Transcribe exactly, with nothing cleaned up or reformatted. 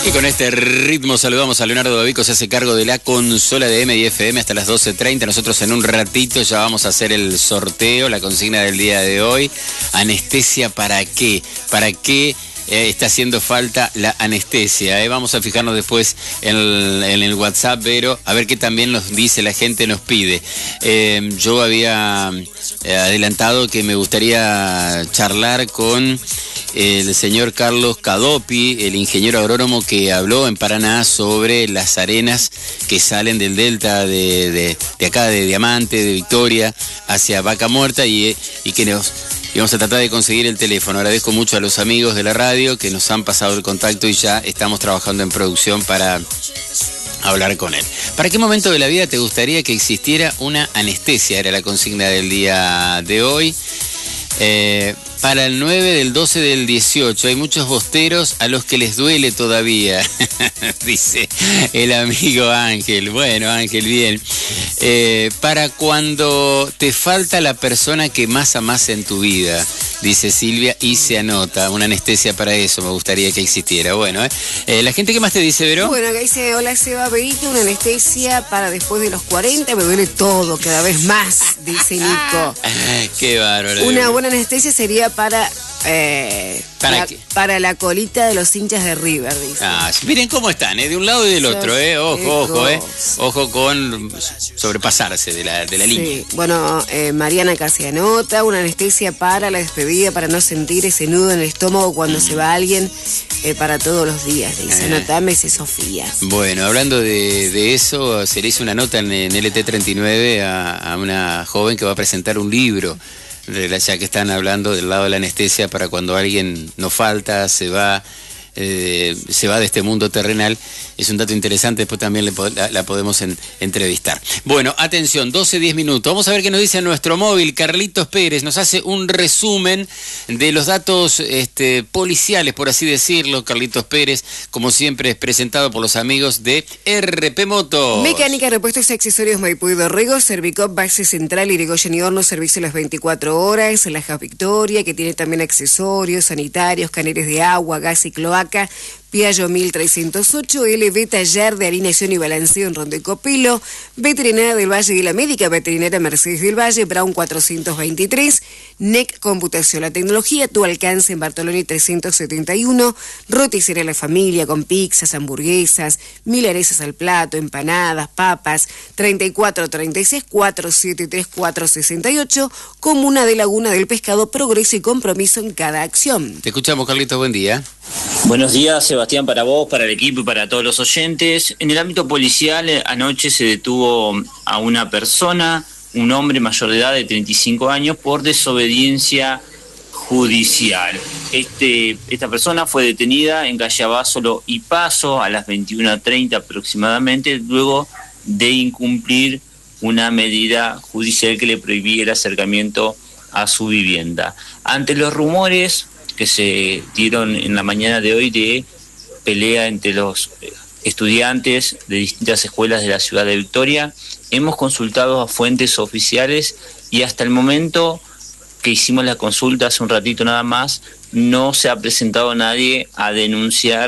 Y con este ritmo saludamos a Leonardo Babico, se hace cargo de la consola de M y F M hasta las doce treinta. Nosotros en un ratito ya vamos a hacer el sorteo, la consigna del día de hoy. ¿Anestesia para qué? ¿Para qué eh, está haciendo falta la anestesia? Eh? Vamos a fijarnos después en el, en el WhatsApp, pero a ver qué también nos dice, la gente nos pide. Eh, yo había eh, adelantado que me gustaría charlar con el señor Carlos Cadopi, el ingeniero agrónomo que habló en Paraná sobre las arenas que salen del delta de, de, de acá, de Diamante, de Victoria, hacia Vaca Muerta, y, y que nos íbamos a tratar de conseguir el teléfono. Agradezco mucho a los amigos de la radio que nos han pasado el contacto y ya estamos trabajando en producción para hablar con él. ¿Para qué momento de la vida te gustaría que existiera una anestesia? Era la consigna del día de hoy. Eh, para el nueve del doce del dieciocho hay muchos bosteros a los que les duele todavía, dice el amigo Ángel. Bueno, Ángel, bien. Eh, para cuando te falta la persona que más amás en tu vida, dice Silvia, y se anota una anestesia para eso, me gustaría que existiera. Bueno, ¿eh? Eh, ¿la gente qué más te dice, Vero? Bueno, acá dice, hola Seba, Berito, una anestesia para después de los cuarenta, me duele todo, cada vez más, dice Nico. Qué bárbaro. Una buena anestesia sería para... Eh, ¿Para la, qué? Para la colita de los hinchas de River, dice. Ah, miren cómo están, ¿eh? De un lado y del otro, ¿eh? Ojo, ojo, ¿eh? Ojo con sobrepasarse de la, de la línea. Sí, bueno, eh, Mariana casi anota, una anestesia para la despedida, para no sentir ese nudo en el estómago cuando mm. se va alguien, eh, para todos los días, dice. Eh. Anotame, dice Sofía. Bueno, hablando de, de eso, se le hizo una nota en, en L T treinta y nueve a, a una joven que va a presentar un libro, ya que están hablando del lado de la anestesia para cuando alguien nos falta, se va, eh, se va de este mundo terrenal. Es un dato interesante, después también le, la, la podemos en, entrevistar. Bueno, atención, doce diez minutos. Vamos a ver qué nos dice nuestro móvil. Carlitos Pérez nos hace un resumen de los datos este, policiales, por así decirlo. Carlitos Pérez, como siempre, es presentado por los amigos de R P Motos. Mecánica, repuestos y accesorios Maipú y Dorrego, Servicop, base central, Irigoyen y Horno, servicio las veinticuatro horas, en la Jas Victoria, que tiene también accesorios sanitarios, caneles de agua, gas y cloaca. Piaggio mil trescientos ocho, L B Taller de Alineación y Balanceo en Rondecopilo, Veterinaria del Valle y la Médica Veterinaria Mercedes del Valle, Brown cuatrocientos veintitrés, N E C Computación, la tecnología, tu alcance en Bartoloni trescientos setenta y uno, Roticería La Familia con pizzas, hamburguesas, milanesas al plato, empanadas, papas, treinta y cuatro treinta y seis, cuatro siete tres, cuatro seis ocho, Comuna de Laguna del Pescado, progreso y compromiso en cada acción. Te escuchamos, Carlitos, buen día. Buenos días, Sebastián, para vos, para el equipo y para todos los oyentes. En el ámbito policial, anoche se detuvo a una persona, un hombre mayor de edad de treinta y cinco años, por desobediencia judicial. Este, esta persona fue detenida en calle Abasolo y Paso a las veintiuna treinta aproximadamente, luego de incumplir una medida judicial que le prohibía el acercamiento a su vivienda. Ante los rumores que se dieron en la mañana de hoy de pelea entre los estudiantes de distintas escuelas de la ciudad de Victoria, hemos consultado a fuentes oficiales y hasta el momento que hicimos la consulta hace un ratito nada más, no se ha presentado nadie a denunciar